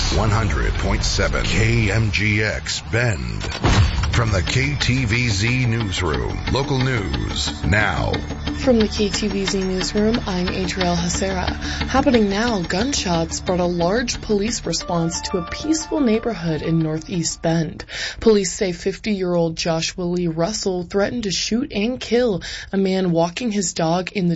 100.7 KMGX Bend. From the KTVZ Newsroom, local news now. From the KTVZ Newsroom, I'm Adrielle Hasera. Happening now, gunshots brought a large police response to a peaceful neighborhood in Northeast Bend. Police say 50-year-old Joshua Lee Russell threatened to shoot and kill a man walking his dog in the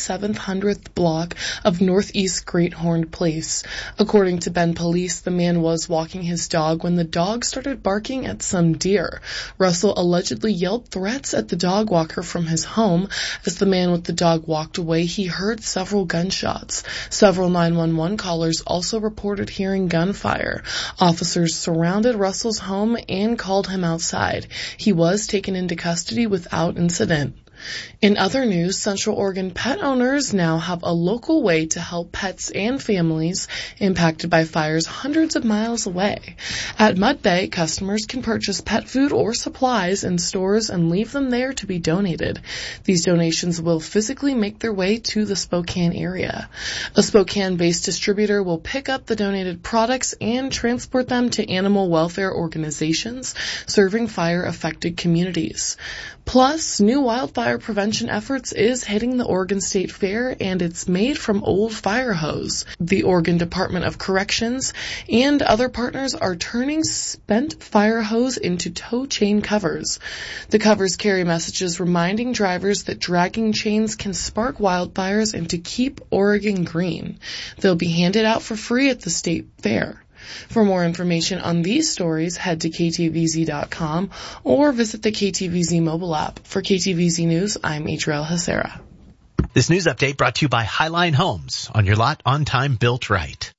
2700th block of Northeast Great Horn Place. According to Bend Police, the man was walking his dog when the dog started barking at some deer. Russell allegedly yelled threats at the dog walker from his home. As the man with the dog walked away, he heard several gunshots. Several 911 callers also reported hearing gunfire. Officers surrounded Russell's home and called him outside. He was taken into custody without incident. In other news, Central Oregon pet owners now have a local way to help pets and families impacted by fires hundreds of miles away. At Mud Bay, customers can purchase pet food or supplies in stores and leave them there to be donated. These donations will physically make their way to the Spokane area. A Spokane-based distributor will pick up the donated products and transport them to animal welfare organizations serving fire-affected communities. Plus, new wildfire prevention efforts is hitting the Oregon State Fair, and it's made from old fire hose. The Oregon Department of Corrections and other partners are turning spent fire hose into tow chain covers. The covers carry messages reminding drivers that dragging chains can spark wildfires and to keep Oregon green. They'll be handed out for free at the State Fair. For more information on these stories, head to ktvz.com or visit the KTVZ mobile app. For KTVZ News, I'm Adrielle Hasera. This news update brought to you by Highline Homes. On your lot, on time, built right.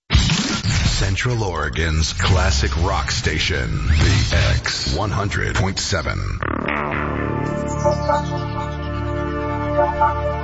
Central Oregon's classic rock station, the X 100.7.